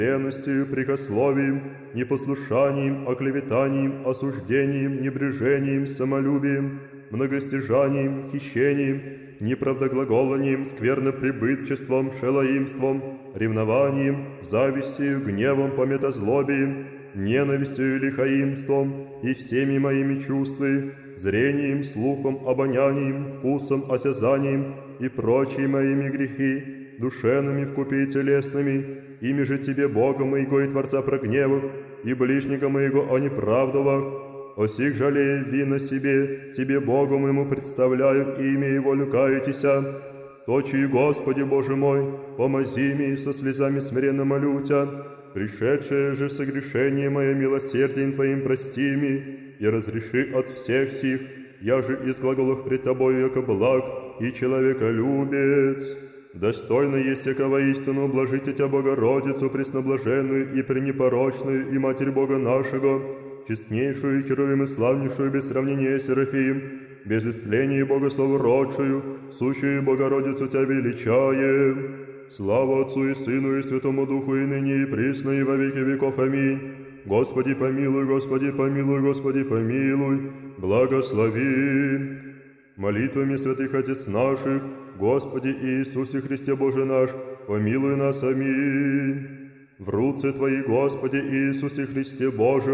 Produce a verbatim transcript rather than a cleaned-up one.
ленностью, прикословием, непослушанием, оклеветанием, осуждением, небрежением, самолюбием, многостяжанием, хищением, неправдоглаголанием, скверноприбытчеством, шелоимством, ревнованием, завистью, гневом, пометозлобием, ненавистью и лихаимством, и всеми моими чувствами, зрением, слухом, обонянием, вкусом, осязанием и прочие моими грехи, душевными вкупе и телесными, ими же Тебе, Бога моего и Творца прогневах, и ближнего моего о неправдовах, о сих жалея вина себе, Тебе, Богу моему, представляю имя Его люкаетеся. Точи, Господи Боже мой, помози мне, со слезами смиренно молю Тя, пришедшее же согрешение мое милосердием Твоим прости ми, и разреши от всех сих, я же из глаголов пред Тобою, яко благ и человеколюбец. Достойно есть, яко воистину блажите Тя Богородицу, пресноблаженную и пренепорочную, и Матерь Бога нашего, честнейшую, херувим и славнейшую, без сравнения Серафим, без истления Богослову родшую, сущую Богородицу Тя величаем. Слава Отцу и Сыну и Святому Духу, и ныне, и присно, и во веки веков. Аминь. Господи помилуй, Господи помилуй, Господи помилуй, благослови. Молитвами святых Отец наших, Господи Иисусе Христе Боже наш, помилуй нас. Аминь. В руце Твои, Господи Иисусе Христе Боже,